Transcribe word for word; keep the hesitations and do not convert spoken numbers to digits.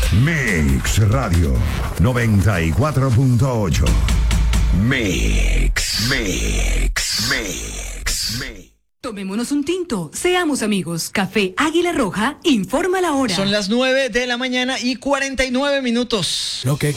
Mix Radio noventa y cuatro punto ocho. Mix, Mix, Mix, Mix. Tomémonos un tinto, seamos amigos. Café Águila Roja informa la hora. Son las nueve de la mañana y cuarenta y nueve minutos. Lo que